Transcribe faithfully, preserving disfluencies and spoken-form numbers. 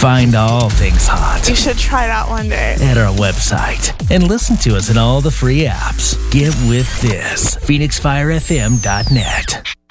Find all things hot. You should try that one day. At our website. And listen to us in all the free apps. Get with this. Phoenix Fire F M dot net.